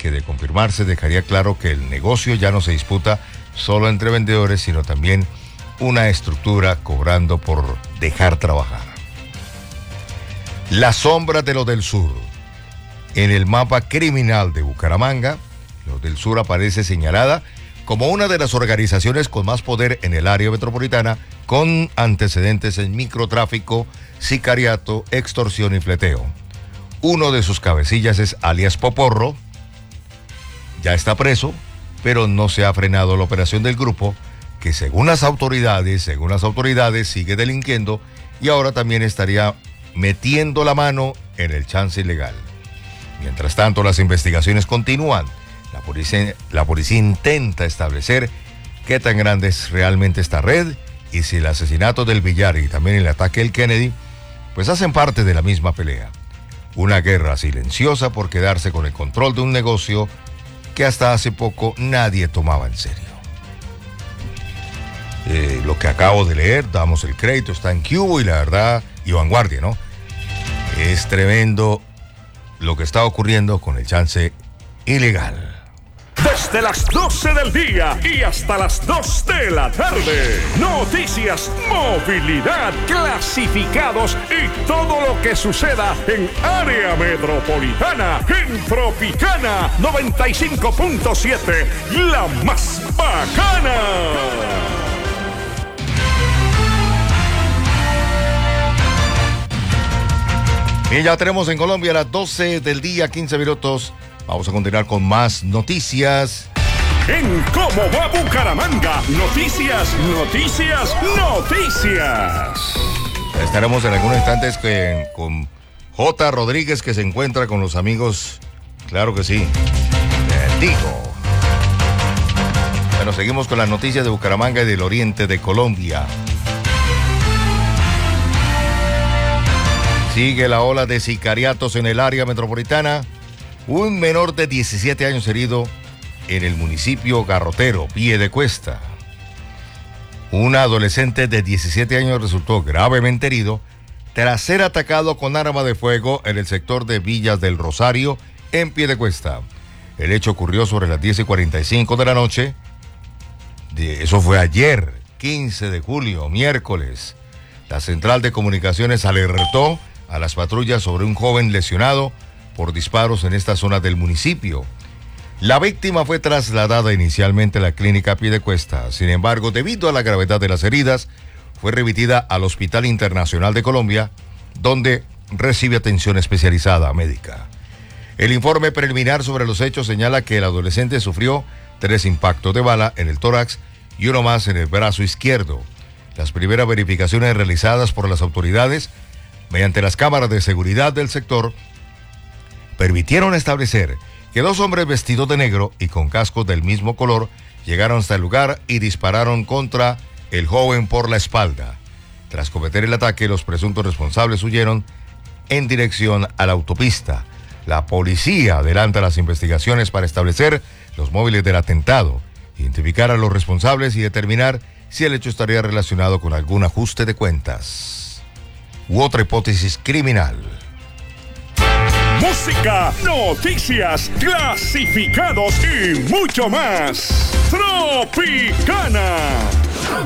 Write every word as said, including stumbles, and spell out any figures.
que de confirmarse dejaría claro que el negocio ya no se disputa solo entre vendedores, sino también una estructura cobrando por dejar trabajar. La sombra de los del sur. En el mapa criminal de Bucaramanga, los del sur aparece señalada como una de las organizaciones con más poder en el área metropolitana, con antecedentes en microtráfico, sicariato, extorsión y fleteo. Uno de sus cabecillas es alias Poporro. Ya está preso, pero no se ha frenado la operación del grupo, que según las autoridades, según las autoridades sigue delinquiendo y ahora también estaría metiendo la mano en el chance ilegal. Mientras tanto, las investigaciones continúan. La policía, la policía intenta establecer qué tan grande es realmente esta red y si el asesinato del Villar y también el ataque del Kennedy pues hacen parte de la misma pelea. Una guerra silenciosa por quedarse con el control de un negocio que hasta hace poco nadie tomaba en serio. Eh, lo que acabo de leer, damos el crédito, está en Cubo y la verdad, y vanguardia, ¿no? Es tremendo lo que está ocurriendo con el chance ilegal. Desde las doce del día y hasta las dos de la tarde. Noticias, movilidad, clasificados y todo lo que suceda en área metropolitana. En Tropicana noventa y cinco punto siete, la más bacana. Y ya tenemos en Colombia las doce del día, quince minutos. Vamos a continuar con más noticias. En ¿Cómo va Bucaramanga? Noticias, noticias, noticias. Estaremos en algunos instantes que, con J. Rodríguez, que se encuentra con los amigos. Claro que sí. Te digo. Bueno, seguimos con las noticias de Bucaramanga y del oriente de Colombia. Sigue la ola de sicariatos en el área metropolitana. Un menor de diecisiete años herido en el municipio Garrotero, Piedecuesta. Un adolescente de diecisiete años resultó gravemente herido tras ser atacado con arma de fuego en el sector de Villas del Rosario, en Piedecuesta. El hecho ocurrió sobre las diez y cuarenta y cinco de la noche. Eso fue ayer, quince de julio, miércoles. La central de comunicaciones alertó a las patrullas sobre un joven lesionado por disparos en esta zona del municipio. La víctima fue trasladada inicialmente a la clínica Piedecuesta. Sin embargo, debido a la gravedad de las heridas, fue remitida al Hospital Internacional de Colombia, donde recibe atención especializada médica. El informe preliminar sobre los hechos señala que el adolescente sufrió tres impactos de bala en el tórax y uno más en el brazo izquierdo. Las primeras verificaciones realizadas por las autoridades mediante las cámaras de seguridad del sector permitieron establecer que dos hombres vestidos de negro y con cascos del mismo color llegaron hasta el lugar y dispararon contra el joven por la espalda. Tras cometer el ataque, los presuntos responsables huyeron en dirección a la autopista. La policía adelanta las investigaciones para establecer los móviles del atentado, identificar a los responsables y determinar si el hecho estaría relacionado con algún ajuste de cuentas u otra hipótesis criminal. Música, noticias, clasificados y mucho más. Tropicana.